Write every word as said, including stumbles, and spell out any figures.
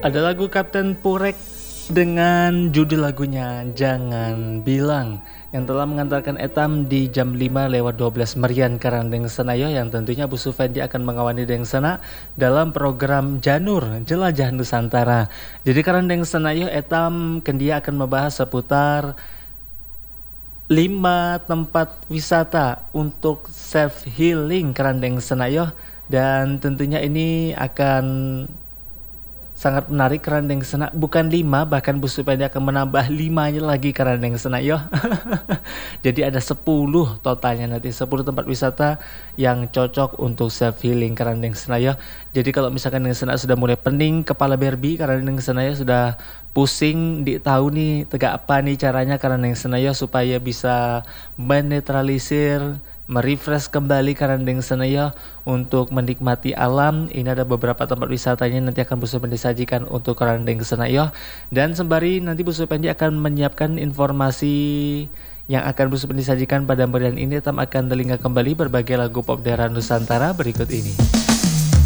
Ada lagu Kapten Purek dengan judul lagunya Jangan Bilang yang telah mengantarkan etam di jam lima lewat dua belas merian Karandeng Senayo, yang tentunya Bu Sufendi akan mengawani Deng Sena dalam program Janur Jelajah Nusantara. Jadi Karandeng Senayo etam kendia akan membahas seputar lima tempat wisata untuk self healing Karandeng Senayo, dan tentunya ini akan sangat menarik Karandeng Sena. Bukan lima, bahkan Bu Supedi akan menambah limanya lagi Karandeng Senayo. Jadi ada sepuluh totalnya nanti, sepuluh tempat wisata yang cocok untuk self healing Karandeng Senayo. Jadi kalau misalkan Deng Sena sudah mulai pening kepala berbi, Karandeng Senayo sudah pusing di tahu nih tegak apa nih caranya Karandeng Senayo supaya bisa menetralisir, merefresh kembali Karandeng Senayo untuk menikmati alam. Ini ada beberapa tempat wisatanya nanti akan Bu Supendi sajikan untuk Karandeng Senayo, dan sembari nanti Bu Supendi akan menyiapkan informasi yang akan Bu Supendi sajikan pada merian ini. Tam akan telinga kembali berbagai lagu pop daerah Nusantara berikut ini.